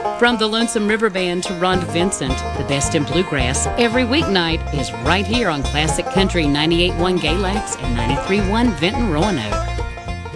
From the Lonesome River Band to Ron Vincent, the best in bluegrass every weeknight is right here on Classic Country 98.1 Galax and 93.1 Vinton Roanoke.